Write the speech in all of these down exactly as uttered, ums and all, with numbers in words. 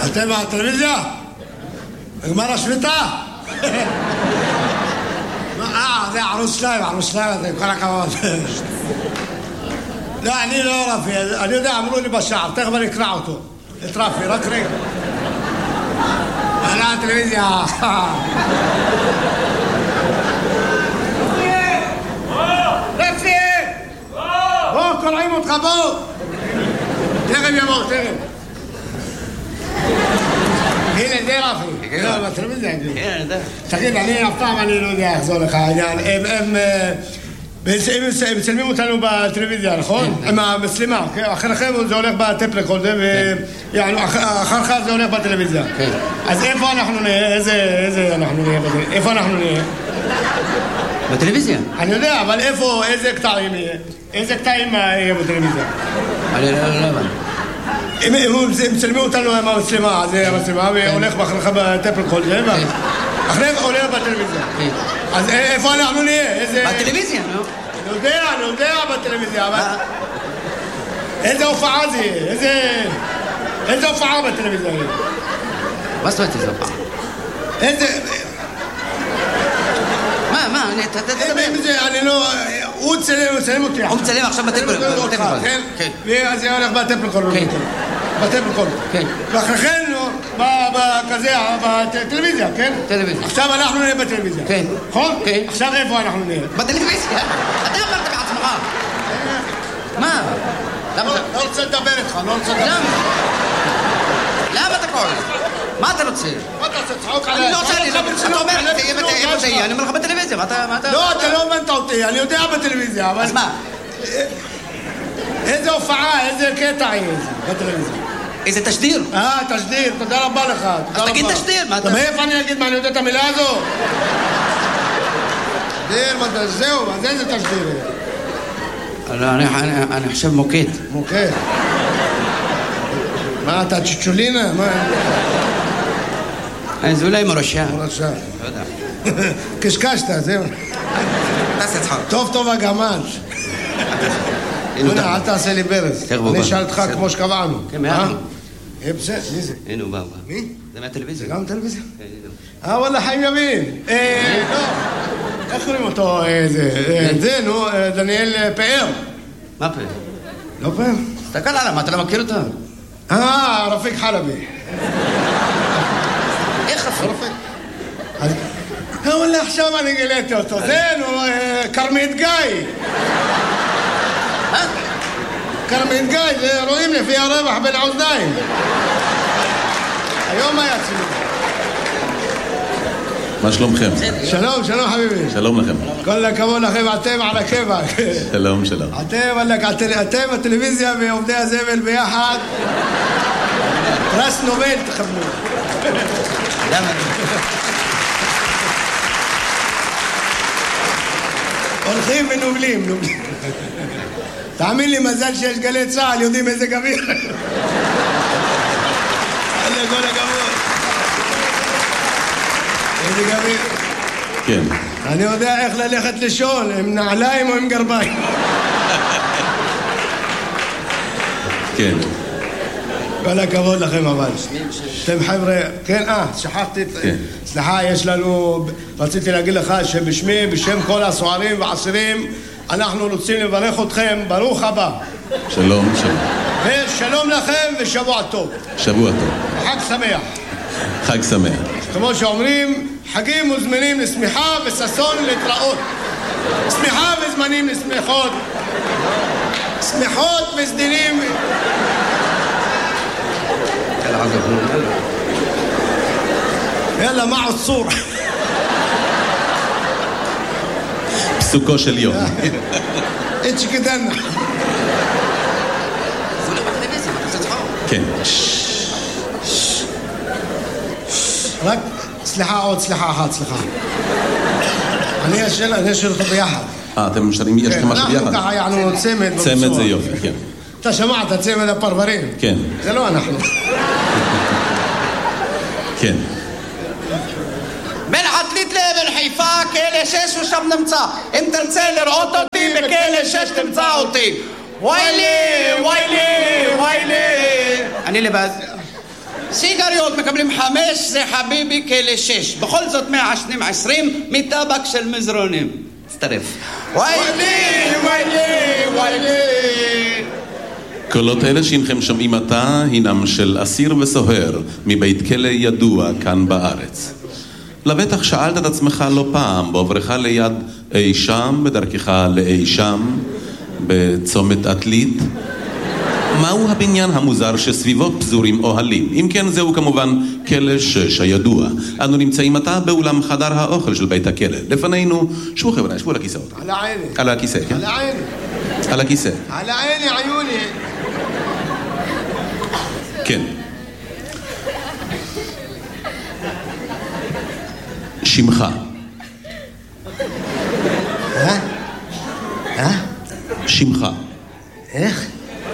אתם מהטלוויזיה? נגמר השביתה? אה, זה ערוץ שניים, ערוץ שניים, זה כל הכבוד. לא, אני לא רפי, אני יודע, אמרו לי בשער, תכף אני אקרא אותו. את רפי, רק רגע. עלה הטלוויזיה. רפי! בוא, קוראים אותך, בוא! תכף יבוא, תכף. הנה, זה רפי. לא, בטלוויזיה. כן, אני יודע. תגיד, אני אף פעם אני לא יודע איך זה הולך העניין. הם... הם מצלמים אותנו בטלוויזיה, נכון? עם המצלמה, אחריכם זה הולך בטפ רקורדר, ואחריך זה הולך בטלוויזיה. אז איפה אנחנו נהיה? איזה אנחנו נהיה? איפה אנחנו נהיה? בטלוויזיה? אני יודע, אבל איפה, איזה קטעים יהיה? איזה קטעים יהיה בטלוויזיה? אני לא יודע. הם מצלמים אותנו עם המצלמה, זה המצלמה, והולך אחריך בטפ רקורדר, ואחריך הולך בטלוויזיה. אז איפה אנחנו נהיה? בטלוויזיה, נו. אני יודע, אני יודע בטלוויזיה, אבל... איזה הופעה זה יהיה? איזה... איזה הופעה בטלוויזיה יהיה? מה זאת אומרת איזה הופעה? איזה... מה, מה? אני... תדבר. אני לא... הוא צלם, הוא צלם אותי. הוא מצלם עכשיו בטלפון. כן? ואז זה הולך בטלפון. בטלפון. כן. ואחריכן, כזה, בטלוויזיה, כן? טלוויזיה. עכשיו אנחנו נהיה בטלוויזיה. כן. נכון? כן. עכשיו איפה אנחנו נהיה? בטלוויזיה. אתה אמרת בעצמך. מה? לא רוצה לדבר איתך, לא רוצה לדבר. למה? למה אתה קורא? מה אתה רוצה? מה אתה רוצה? צחוק עליי. אני לא רוצה, אתה אומר, איפה זה יהיה? אני אומר לך בטלוויזיה, מה אתה... לא, אתה לא הבנת אותי, אני יודע בטלוויזיה, אבל... אז מה? איזה הופעה, איזה קטע יהיה בטלוויזיה? איזה תשדיר? אה, תשדיר, תודה רבה לך. אז תגיד תשדיר, מה אתה... מאיפה אני אגיד מה, אני יודע את המילה הזו? תשדיר, מה זה, זהו, אז איזה תשדיר? לא, אני חושב מוקד. מוקד? מה, אתה צ'צ'ולינה? מה? זה אולי מורשה. מורשה. לא יודע. קשקשת, זהו. תעשה צחוק. טוב טוב הגמל. הנה, אל תעשה לי ברז. אני אשאל אותך כמו שקבענו. כן, מה? אה, בסדר, מי זה? הנה הוא בא. מי? זה מהטלוויזיה. זה גם טלוויזיה? אה, וואלה, חיים ימין. אה, לא. איך קוראים אותו? זה, נו, דניאל פאר. מה פאר? לא פאר? תסתכל עליו, מה, אתה לא מכיר אותו? אה, רפיק חלבי. איך רפיק? אה, וואלה, עכשיו אני גיליתי אותו. זה, נו, קרמית גיא. מה? קרמית גיא, זה רואים לפי הרווח בין האוזניים. היום מה יצאו? מה שלומכם? שלום, שלום חביבי. שלום לכם. כל הכבוד לכם, אתם על הכיוון. שלום, שלום. אתם, אתם הטלוויזיה ועובדי הזבל ביחד. פרס נובל תכוונו. למה? הולכים ונובלים, נובלים. תאמין לי, מזל שיש גלי צהל, יודעים איזה גביר. איזה כל הכבוד. איזה גביר. כן. אני יודע איך ללכת לישון, עם נעליים או עם גרביים. כן. כל הכבוד לכם אבל. אתם חבר'ה, כן, אה, שכחתי, סליחה, יש לנו, רציתי להגיד לך שבשמי, בשם כל הסוערים והעשירים, אנחנו רוצים לברך אתכם, ברוך הבא. שלום, שלום. ושלום לכם ושבוע טוב. שבוע טוב. חג שמח. חג שמח. כמו שאומרים, חגים מוזמנים לשמיחה וששון להתראות. שמיחה וזמנים לשמחות. שמחות וסדינים. יאללה, מה עוצור? פסוקו של יום. את שכדנה. זה הולך בטלוויזיה, מה אתה עושה צחוק? כן. רק, סליחה, עוד סליחה אחת, סליחה. אני אשאל, אני אשאל אותו ביחד. אה, אתם משאלים, יש לכם משהו ביחד? אנחנו ככה, יענו צמד. צמד זה יופי, כן. אתה שמעת, צמד הפרברים? כן. זה לא אנחנו. כן. מלחת ליטלה בחיפה, כלא שש ושם נמצא. אם תרצה לראות אותי, בכלא שש תמצא אותי. ויילי, ויילי, ויילי. אני לבד. סיגריות מקבלים חמש, זה חביבי כאלה שש. בכל זאת מעשנים עשרים מטבק של מזרונים. תצטרף. ויילי, ויילי, ויילי. קולות אלה שהנכם שומעים עתה הינם של אסיר וסוהר מבית כלא ידוע כאן בארץ. לבטח שאלת את עצמך לא פעם בעוברך ליד אי שם, בדרכך לאי שם, בצומת עתלית, מהו הבניין המוזר שסביבו פזורים אוהלים? אם כן, זהו כמובן כלא שש הידוע. אנו נמצאים עתה באולם חדר האוכל של בית הכלא. לפנינו, שבו חבר'ה, שבו על הכיסאות. על העיני. על הכיסא, כן? על העיני. על הכיסא. על העיני, עיוני. כן. שמך. אה? אה? שמך. איך?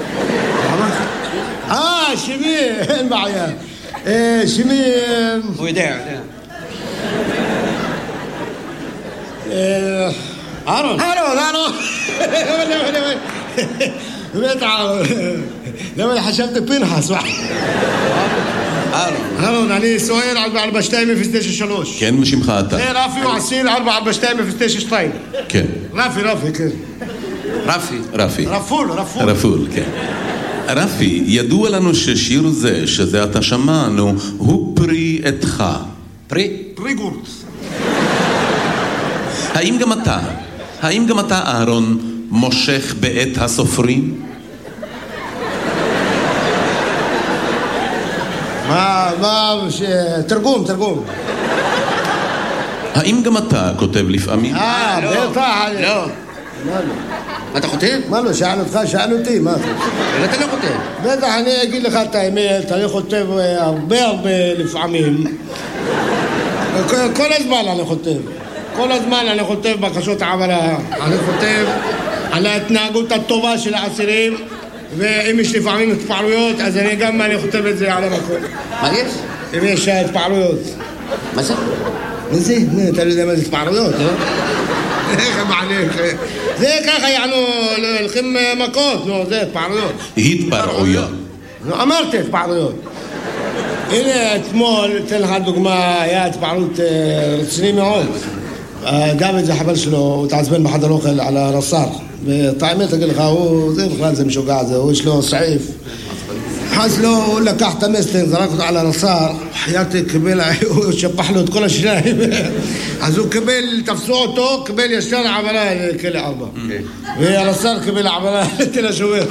אה, שמי, אין בעיה. שמי... הוא יודע, יודע. אהרון. אהרון, אהרון. באמת אהרון. למה אני חשבתי פנחס? אהרון. אהרון, אני סוער ארבע שתיים אפס תשע שלוש. כן, ושמך אתה. זה רפי ועשיר ארבע ארבע שתיים אפס תשע שתיים. כן. רפי, רפי, כן. רפי. רפי. רפול, רפול. רפול, כן. רפי, ידוע לנו ששיר זה, שזה אתה שמענו, הוא פרי עתך. פרי? פרי גורס. האם גם אתה, האם גם אתה, אהרון, מושך בעת הסופרים? מה, מה, תרגום, תרגום. האם גם אתה כותב לפעמים? אה, בטח. לא. מה לא? מה אתה חוטב? מה לא, שאל אותך, שאל אותי, מה? אבל אתה לא חוטב. בטח, אני אגיד לך את האמת, אני חוטב הרבה הרבה לפעמים. כל הזמן אני חוטב. כל הזמן אני חוטב בקשות העברה. אני חוטב על ההתנהגות הטובה של האסירים, ואם יש לפעמים התפעלויות, אז אני גם אני חוטב את זה על המקום. מה יש? אם יש התפעלויות. מה זה? מה זה? אתה לא יודע מה זה התפעלויות? לא. איך מעליך? זה ככה יענו, הולכים מכות, נו, זה התפעלויות. התפרעויות. נו, אמרתי התפעלויות. הנה, אתמול, אתן לך דוגמה, היה התפעלות רציני מאוד. דוד זה חבר שלו, הוא התעצבן בחדר אוכל על הרס"ר. וטעמת, אגיד לך, הוא, זה בכלל זה משוגע זה, הוא יש לו סעיף. אז לא, הוא לקח את המסטר, זרק אותו על הרס"ר, חייתי קיבל, הוא שפח לו את כל השיניים. אז הוא קיבל, תפסו אותו, קיבל ישר העברה לכלא ארבע. והרס"ר קיבל העברה לתל השומר.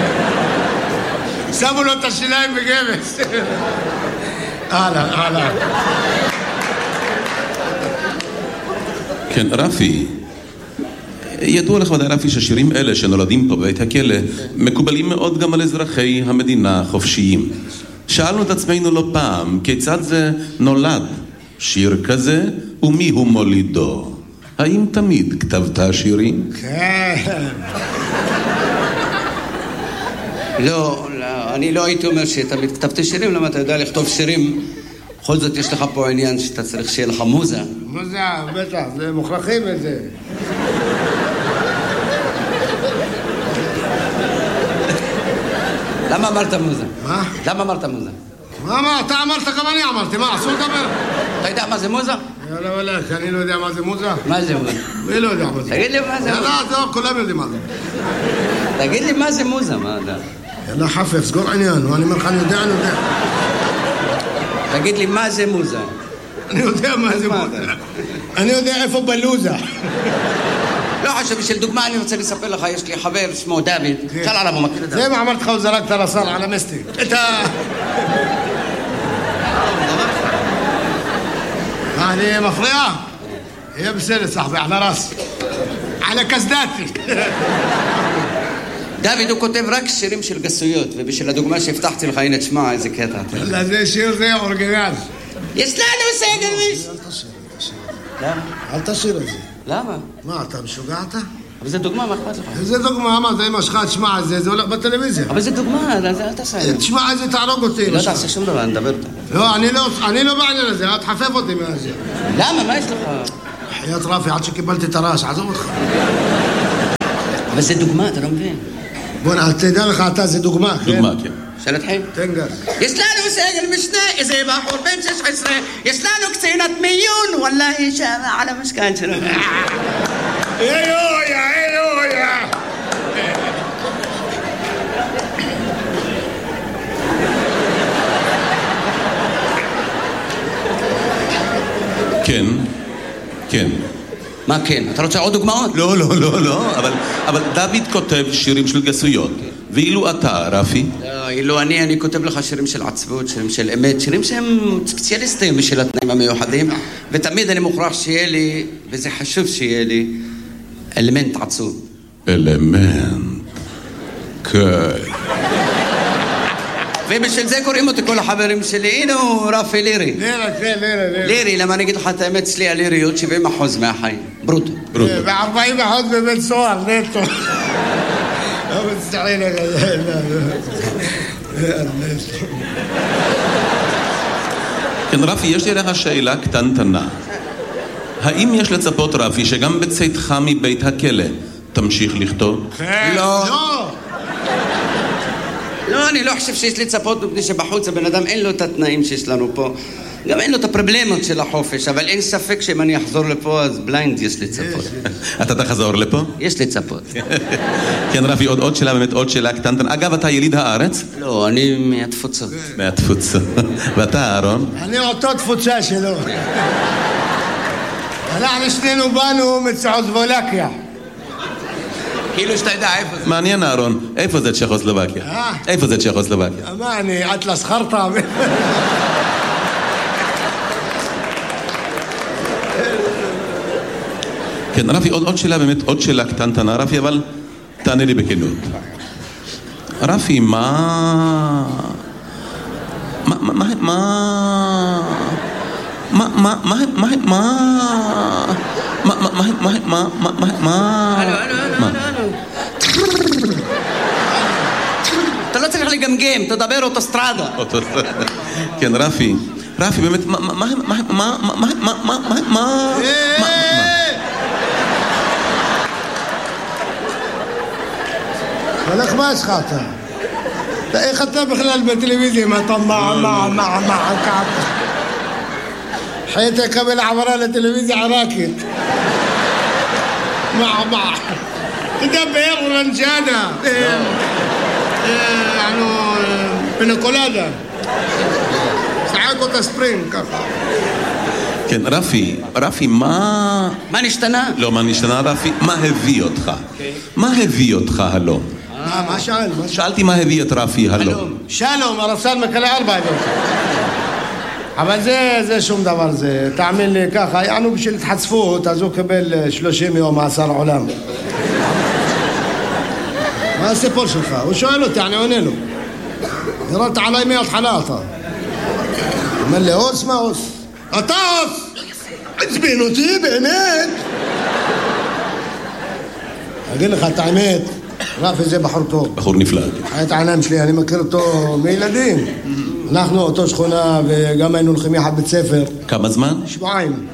שמו לו את השיניים בגבס. הלאה, הלאה. כן, רפי, ידוע לך ודאי רפי ששירים אלה שנולדים פה בבית הכלא מקובלים מאוד גם על אזרחי המדינה החופשיים. שאלנו את עצמנו לא פעם כיצד זה נולד שיר כזה ומי הוא מולידו. האם תמיד כתבת שירים? כן. לא, לא, אני לא הייתי אומר שתמיד כתבתי שירים, למה אתה יודע לכתוב שירים? בכל זאת יש לך פה עניין שאתה צריך שיהיה לך מוזה. מוזה, בטח, זה מוכרחים את זה. למה אמרת מוזה? מה? למה אמרת מוזה? מה, מה, אתה אמרת גם אני אמרתי, מה, אסור לדבר? אתה יודע מה זה מוזה? יאללה וואלה, אני לא יודע מה זה מוזה. מה זה מוזה? מי לא יודע מה זה? תגיד לי מה זה מוזה. יאללה, זהו, כולם יודעים מה זה. תגיד לי מה זה מוזה, מה אתה? יאללה חפף, סגור עניין, אני אומר לך, אני יודע, אני יודע. תגיד לי מה זה מוזה. אני יודע מה זה מוזה. אני יודע איפה בלוזה. לא חשוב, בשביל דוגמה אני רוצה לספר לך, יש לי חבר שמו דוד, שאל עליו, הוא מכיר את זה. זה מה אמרתי לך, הוא זרק את הרס"ר על המסטי. את ה... מה, אני מפריע? יהיה בסדר, סחבי, על הרס. על הקסדתי. דוד הוא כותב רק שירים של גסויות, ובשביל הדוגמה שהבטחתי לך, הנה תשמע איזה קטע. אלא זה שיר זה אורגינל. יש לנו סגל. אל תשיר, אל תשיר. למה? אל תשיר את זה. למה? מה, אתה משוגעת? אבל זה דוגמה, מה אכפת לך? זה דוגמה, מה, זה אמא שלך, תשמע את זה, זה הולך בטלוויזיה. אבל זה דוגמה, אל תעשה את זה. תשמע את זה, תהרוג אותי. לא תעשה שום דבר, נדבר אותה. לא, אני לא בעניין הזה, אל תחפף אותי מהזה. למה? מה יש לך? חיית רפי, עד שקיבלתי את הרעש, עזוב אותך. אבל זה דוגמה, אתה לא מבין. בוא, תדע לך, אתה, זה דוגמה, כן? דוגמה, כן. שאלת חיים? תנגר. יש לנו סגל משנה, איזה בחור בן שש עשרה, יש לנו קצינת מיון, וואלה, שם על המשכן שלנו. אלויה, אלויה. כן, כן. מה כן? אתה רוצה עוד דוגמאות? לא, לא, לא, לא, אבל, אבל דוד כותב שירים של גסויות. ואילו אתה, רפי? לא, אילו אני, אני כותב לך שירים של עצבות, שירים של אמת, שירים שהם ספציאליסטיים בשביל התנאים המיוחדים, ותמיד אני מוכרח שיהיה לי, וזה חשוב שיהיה לי, אלמנט עצוב. אלמנט. כן. ובשביל זה קוראים אותי כל החברים שלי, הנה הוא רפי לירי. לירה, כן, לירה, לירה. לירי, למה אני אגיד לך את האמת, אצלי הליריות שבעים אחוז מהחיים. ברוטו. ברוטו. ו-ארבעים אחוז בבית סוהר, נטו. לא מצטערים לך, כן, רפי, יש לי לך שאלה קטנטנה. האם יש לצפות, רפי, שגם בצאתך מבית הכלא תמשיך לכתוב? לא. לא. לא, אני לא חושב שיש לי צפות, מפני שבחוץ הבן אדם אין לו את התנאים שיש לנו פה. גם אין לו את הפרבלמות של החופש, אבל אין ספק שאם אני אחזור לפה, אז בליינד יש לי צפות. אתה תחזור לפה? יש לי צפות. כן, רפי, עוד, עוד שאלה, באמת עוד שאלה קטנטנה. אגב, אתה יליד הארץ? לא, אני מהתפוצות. מהתפוצות. ואתה, אהרון? אני אותו תפוצה שלו. אנחנו שנינו באנו מצ'כוסלובקיה. כאילו שאתה יודע איפה זה. מעניין, אהרון. איפה זה צ'כוסלובקיה? אה? איפה זה צ'כוסלובקיה? מה, אני אטלס חרטה? כן, רפי, עוד, עוד שאלה, באמת עוד שאלה קטנטנה, רפי, אבל תענה לי בכנות. רפי, מה... מה... מה... מה... מה... מה... מה... מה... מה... מה... מה... מה... מה... מה... מה... הלו, הלו, הלו, הלו. אתה לא צריך לגמגם, תדבר אוטוסטרדה. כן, רפי. רפי, באמת, מה... מה... מה... מה... מה... מה... מה... מה... מה... הלך מה יש לך אתה? איך אתה בכלל בטלוויזיה? מה אתה מה מה מה מה כעב? حياتي قبل عبرة لتلفزيون عراكي مع مع تدبر ورنجانا يعني بنكولادا ساعات ספרינג ככה. כן, רפי, רפי, מה... מה נשתנה? לא, מה נשתנה, רפי? מה הביא אותך? מה הביא אותך הלום? מה, מה שאל? שאלתי מה הביא את רפי הלום. שלום, הרפסן מקלה ארבע ידות. אבל זה, זה שום דבר, זה, תאמין לי ככה, יענו בשביל התחצפות, אז הוא קבל שלושים יום מאסר עולם. מה הסיפור שלך? הוא שואל אותי, אני עונה לו. ירדת עליי מההתחלה אתה. אומר לי, אוס מה אוס? אתה אוס! עצבין אותי באמת! אגיד לך את האמת, רפי זה בחור טוב. בחור נפלא. את העיניים שלי, אני מכיר אותו מילדים. אנחנו אותו שכונה וגם היינו הולכים יחד בית ספר. כמה זמן? שבועיים.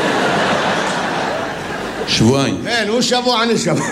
שבועיים? כן, הוא שבוע, אני שבוע.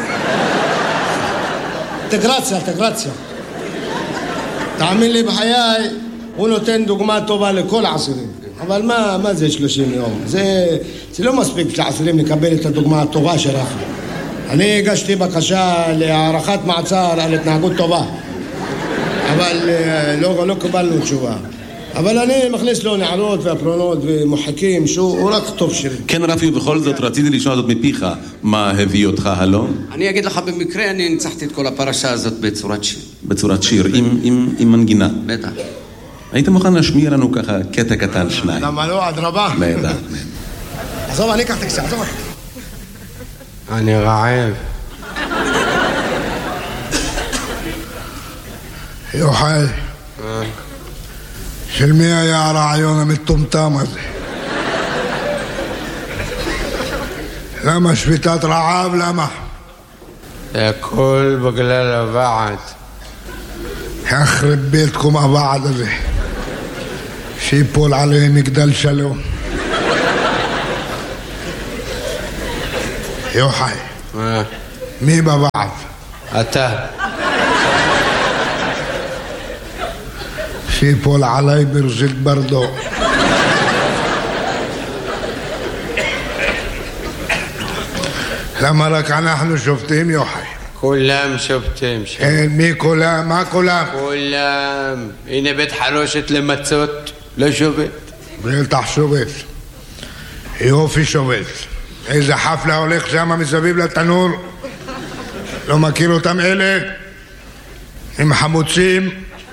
אינטגרציה, אינטגרציה. תאמין לי בחיי, הוא נותן דוגמה טובה לכל העשירים. אבל מה, מה זה שלושים יום? זה, זה לא מספיק לעשירים לקבל את הדוגמה הטובה של רפי. אני הגשתי בקשה להערכת מעצר על התנהגות טובה. אבל לא, לא קיבלנו תשובה. אבל אני מכניס לו נערות והפרונות ומוחקים שהוא רק טוב שלי. כן, רפי, ובכל זאת רציתי לשמוע זאת מפיך. מה הביא אותך הלום? אני אגיד לך במקרה, אני ניצחתי את כל הפרשה הזאת בצורת שיר. בצורת שיר, עם, עם, עם מנגינה. בטח. היית מוכן להשמיע לנו ככה קטע קטן שניים? למה לא? אדרבה. נהדר. עזוב, אני אקח טקסט, עזוב. אני רעב. יוחאי, של מי היה הרעיון המטומטם הזה? למה שביתת רעב? למה? זה הכל בגלל הוועד. יחרב ביתכם הוועד הזה, שיפול עליהם מגדל שלום. יוחאי, מה? מי בוועד? אתה. שיפול עליי בראשית ברדו. למה רק אנחנו שופטים, יוחאי? כולם שובתים שם. כן, מי כולם? מה כולם? כולם. הנה בית חרושת למצות, לא שובת. בטח שובת. יופי שובת. איזה חפלה הולך שם מסביב לתנור. לא מכיר אותם אלה? עם חמוצים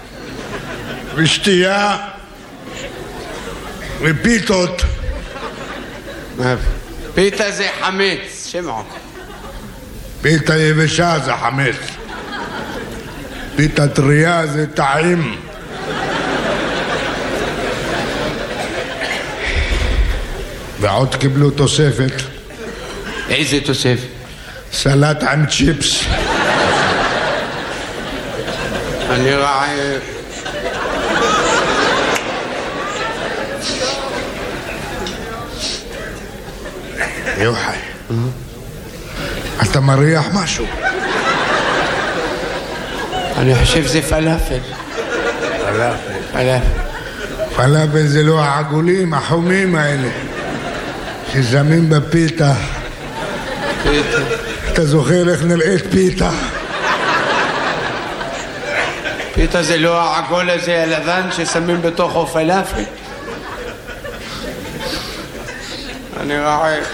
ושתייה ופיתות. פיתה זה חמץ, שמעו. פיתה יבשה זה חמץ. פיתה טריה זה טעים. ועוד קיבלו תוספת. איזה תוספת? סלט עם צ'יפס. אני רעב. יוחאי, אתה מריח משהו? אני חושב זה פלאפל. פלאפל. פלאפל. פלאפל זה לא העגולים, החומים האלה ששמים בפיתה. פיתה. אתה זוכר איך נראית פיתה? פיתה זה לא העגול הזה הלבן ששמים בתוכו פלאפל. אני רעב.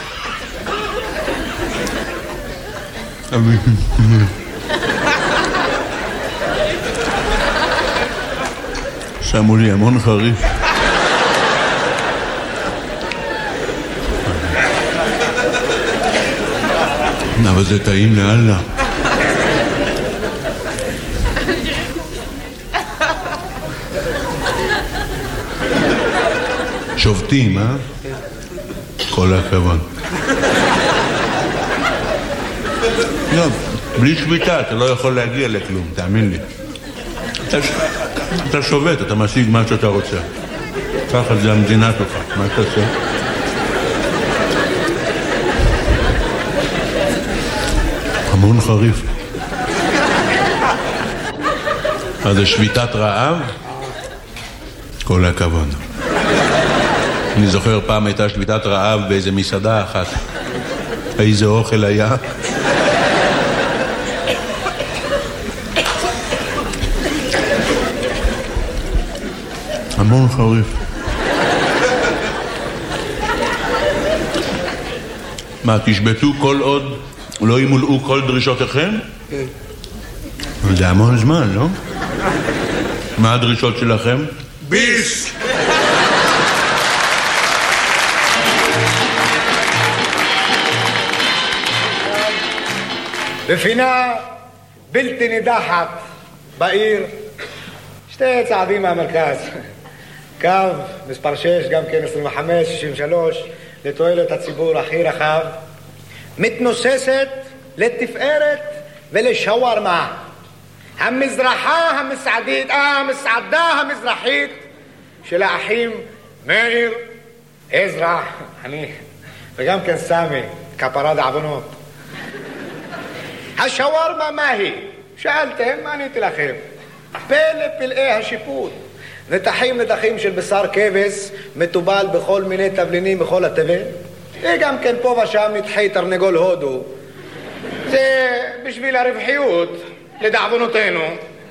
שמו לי המון חריף. אבל זה טעים לאללה. שובתים, אה? כל הכבוד. לא, בלי שביתה אתה לא יכול להגיע לכלום, תאמין לי. אתה, אתה שובת, אתה משיג מה שאתה רוצה. ככה זה המדינה שלך, מה אתה עושה? המון חריף. אז זה שביתת רעב? כל הכבוד. אני זוכר פעם הייתה שביתת רעב באיזה מסעדה אחת. איזה אוכל היה? המון חריף. מה, תשבטו כל עוד לא ימולאו כל דרישותיכם? כן. זה המון זמן, לא? מה הדרישות שלכם? ביס! בפינה בלתי נידחת בעיר, שתי צעדים מהמרכז, קו מספר שש, גם כן עשרים וחמש שישים ושלוש, לתועלת הציבור הכי רחב, מתנוססת לתפארת ולשווארמה, המזרחה המסעדית, אה, המסעדה המזרחית של האחים מאיר, עזרא, אני, וגם כן סמי, כפרה דעוונות. השווארמה מה היא? שאלתם, מה עניתי לכם? פלא פלאי השיפוט. נתחים נתחים של בשר כבש, מטובל בכל מיני תבלינים בכל התבל. וגם כן פה ושם נתחי תרנגול הודו. זה בשביל הרווחיות, לדעוונותינו.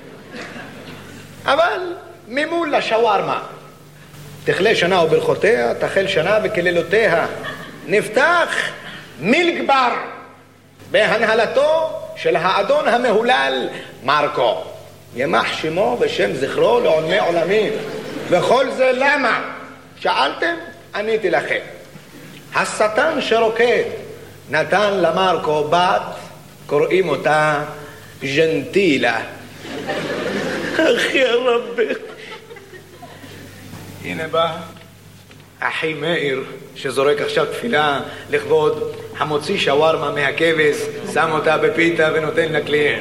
אבל ממול לשווארמה. תכלה שנה וברכותיה, תחל שנה וקללותיה. נפתח מילגבר. בהנהלתו של האדון המהולל מרקו, ימח שמו בשם זכרו לעולמי עולמים. וכל זה למה? שאלתם? עניתי לכם. השטן שרוקד נתן למרקו בת, קוראים אותה ג'נטילה. אחי הרבי, הנה בא אחי מאיר שזורק עכשיו תפילה לכבוד המוציא שווארמה מהכבש, שם אותה בפיתה ונותן לקליינט.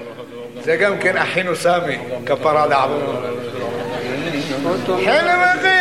זה גם כן אחינו סמי, כפרה דעוונות. חלם אחי